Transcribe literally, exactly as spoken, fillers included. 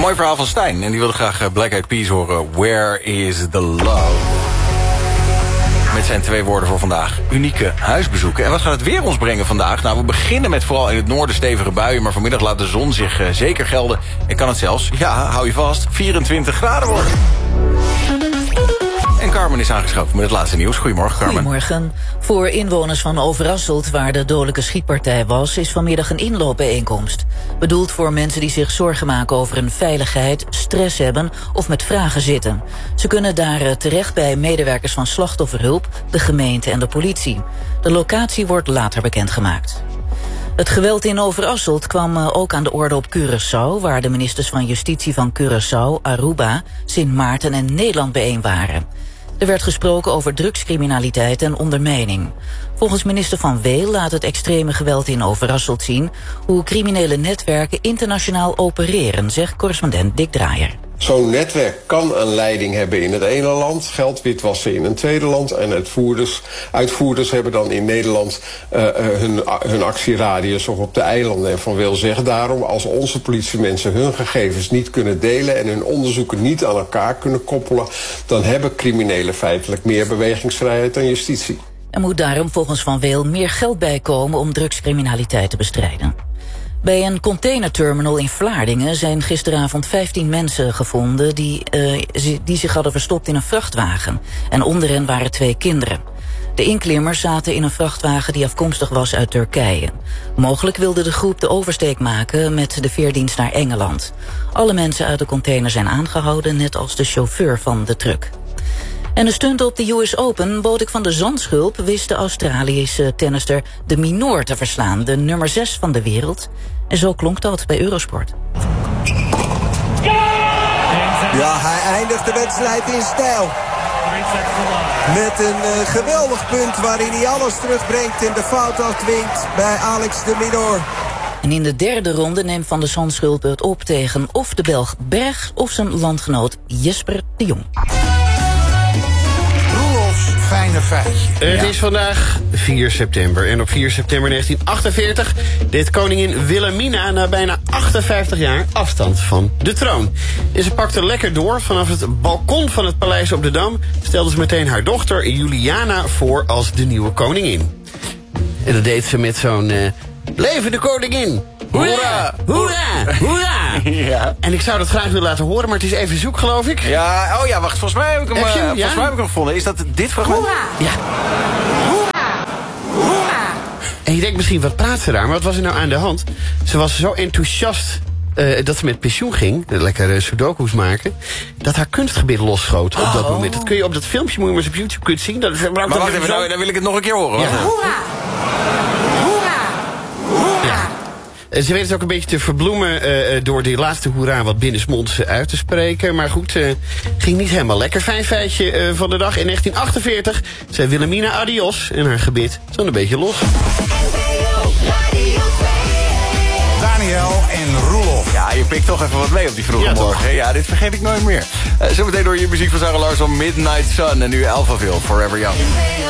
mooi verhaal van Stijn. En die wilde graag Black Eyed Peas horen. Where is the love? Met zijn twee woorden voor vandaag. Unieke huisbezoeken. En wat gaat het weer ons brengen vandaag? Nou, we beginnen met vooral in het noorden stevige buien. Maar vanmiddag laat de zon zich uh, zeker gelden. En kan het zelfs, ja, hou je vast, vierentwintig graden worden. En Carmen is aangeschoven met het laatste nieuws. Goedemorgen, Carmen. Goedemorgen. Voor inwoners van Overasselt, waar de dodelijke schietpartij was, is vanmiddag een inloopbijeenkomst. Bedoeld voor mensen die zich zorgen maken over hun veiligheid, stress hebben of met vragen zitten. Ze kunnen daar terecht bij medewerkers van slachtofferhulp, de gemeente en de politie. De locatie wordt later bekendgemaakt. Het geweld in Overasselt kwam ook aan de orde op Curaçao, waar de ministers van Justitie van Curaçao, Aruba, Sint Maarten en Nederland bijeen waren. Er werd gesproken over drugscriminaliteit en ondermijning. Volgens minister Van Weel laat het extreme geweld in Overasselt zien hoe criminele netwerken internationaal opereren, zegt correspondent Dick Draaier. Zo'n netwerk kan een leiding hebben in het ene land, geld witwassen in een tweede land, en uitvoerders, uitvoerders hebben dan in Nederland uh, hun, hun actieradius of op de eilanden. En Van Weel zegt daarom, als onze politiemensen hun gegevens niet kunnen delen en hun onderzoeken niet aan elkaar kunnen koppelen, dan hebben criminelen feitelijk meer bewegingsvrijheid dan justitie. Er moet daarom volgens Van Weel meer geld bijkomen om drugscriminaliteit te bestrijden. Bij een containerterminal in Vlaardingen zijn gisteravond vijftien mensen gevonden die, uh, die zich hadden verstopt in een vrachtwagen. En onder hen waren twee kinderen. De inklimmers zaten in een vrachtwagen die afkomstig was uit Turkije. Mogelijk wilde de groep de oversteek maken met de veerdienst naar Engeland. Alle mensen uit de container zijn aangehouden, net als de chauffeur van de truck. En de stunt op de U S Open, Botik van de Zandschulp, wist de Australische tennister de Minor te verslaan, de nummer zes van de wereld. En zo klonk dat bij Eurosport. Ja, hij eindigt de wedstrijd in stijl. Met een uh, geweldig punt waarin hij alles terugbrengt en de fout afdwingt bij Alex de Minor. En in de derde ronde neemt Van de Zandschulp het op tegen of de Belg Berg of zijn landgenoot Jesper de Jong. Fijne feitje. Het ja. is vandaag vier september. En op vier september negentien achtenveertig deed koningin Wilhelmina na bijna achtenvijftig jaar afstand van de troon. En ze pakte lekker door. Vanaf het balkon van het paleis op de Dam stelde ze meteen haar dochter Juliana voor als de nieuwe koningin. En dat deed ze met zo'n uh, leven de koningin! Hoera! Hoera! Hoera! Ja. En ik zou dat graag willen laten horen, maar het is even zoek, geloof ik. Ja, oh ja, wacht, volgens mij heb ik hem, heb je hem, uh, volgens ja? mij heb ik hem gevonden. Is dat dit fragment? Hoera! Ja. Hoera! Hoera! En je denkt misschien, wat praat ze daar? Maar wat was er nou aan de hand? Ze was zo enthousiast uh, dat ze met pensioen ging, lekker uh, sudoku's maken, dat haar kunstgebied losschoot op dat oh. moment. Dat kun je op dat filmpje, moet je maar eens op YouTube kunt zien. Dat, maar wacht even, nou, dan wil ik het nog een keer horen. Ja. Hoera! Hoera! Hoera! Ze weet het ook een beetje te verbloemen uh, door die laatste hoera wat binnensmonds uit te spreken. Maar goed, uh, ging niet helemaal lekker. Fijn feitje uh, van de dag. In negentien achtenveertig zei Wilhelmina adios en haar gebit stond een beetje los. Daniel en Roelof. Ja, je pikt toch even wat mee op die vroege ja, morgen. Toch? Ja, dit vergeet ik nooit meer. Uh, zometeen door je muziek van Sarah Larsson, Midnight Sun. En nu Alphaville, Forever Young.